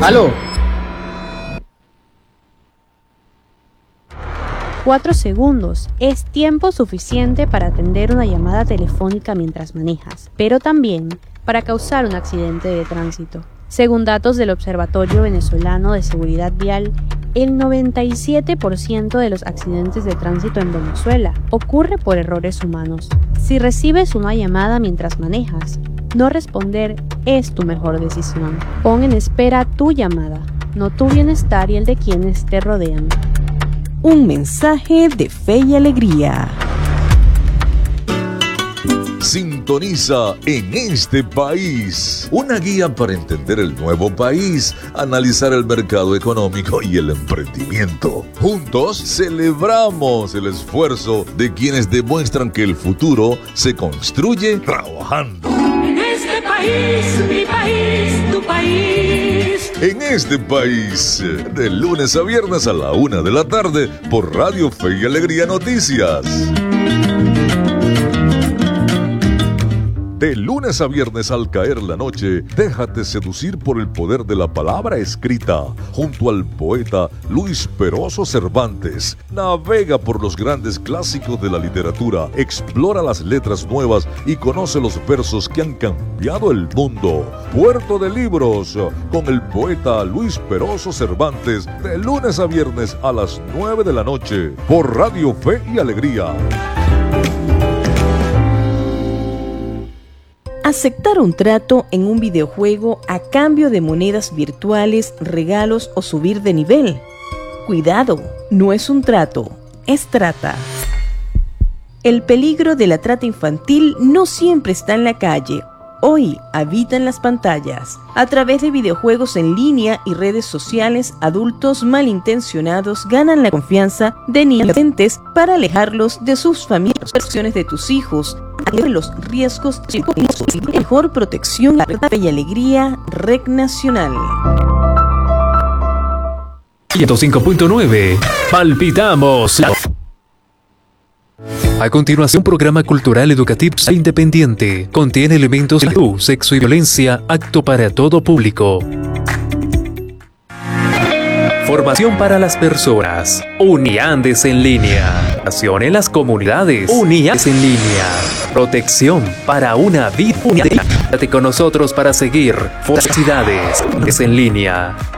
¡Aló! 4 segundos es tiempo suficiente para atender una llamada telefónica mientras manejas, pero también para causar un accidente de tránsito. Según datos del Observatorio Venezolano de Seguridad Vial, el 97% de los accidentes de tránsito en Venezuela ocurre por errores humanos. Si recibes una llamada mientras manejas, no responder es tu mejor decisión. Pon en espera tu llamada, no tu bienestar y el de quienes te rodean. Un mensaje de fe y alegría. Sintoniza En este País, una guía para entender el nuevo país, analizar el mercado económico y el emprendimiento. Juntos celebramos el esfuerzo de quienes demuestran que el futuro se construye trabajando. En este país, mi país, tu país. En este país, de lunes a viernes a la 1 de la tarde por Radio Fe y Alegría Noticias. De lunes a viernes al caer la noche, déjate seducir por el poder de la palabra escrita. Junto al poeta Luis Peroso Cervantes, navega por los grandes clásicos de la literatura, explora las letras nuevas y conoce los versos que han cambiado el mundo. Puerto de Libros, con el poeta Luis Peroso Cervantes, de lunes a viernes a las 9 de la noche, por Radio Fe y Alegría. Aceptar un trato en un videojuego a cambio de monedas virtuales, regalos o subir de nivel. Cuidado, no es un trato, es trata. El peligro de la trata infantil no siempre está en la calle. Hoy habita en las pantallas. A través de videojuegos en línea y redes sociales, adultos malintencionados ganan la confianza de niños y adolescentes para alejarlos de sus familias. Versiones de tus hijos, de los riesgos de mejor protección, la verdad y alegría, Red Nacional. 105.9. Palpitamos. A continuación, programa cultural educativo e independiente. Contiene elementos de salud, sexo y violencia, apto para todo público. Formación para las personas. Uniandes en línea. Acción en las comunidades. Uniandes en línea. Protección para una vida unida. Quédate con nosotros para seguir. Felicidades en línea.